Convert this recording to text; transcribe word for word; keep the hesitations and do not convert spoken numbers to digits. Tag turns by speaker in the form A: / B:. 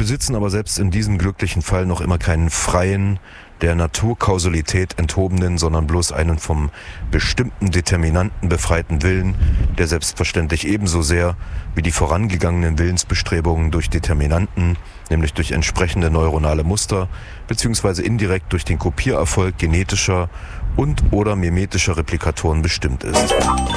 A: besitzen aber selbst in diesem glücklichen Fall noch immer keinen freien, der Naturkausalität enthobenen, sondern bloß einen vom bestimmten Determinanten befreiten Willen, der selbstverständlich ebenso sehr wie die vorangegangenen Willensbestrebungen durch Determinanten, nämlich durch entsprechende neuronale Muster, beziehungsweise indirekt durch den Kopiererfolg genetischer und oder mimetischer Replikatoren bestimmt ist.